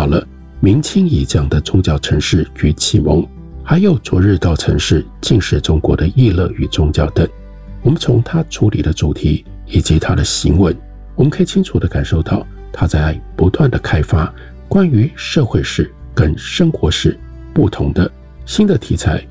括了明清以降的宗教城市与启蒙，还有昨日到城市近世中国的议乐与宗教等。我们从他处理的主题以及他的行文，我们可以清楚地感受到他在不断地开发关于社会史跟生活史不同的新的题材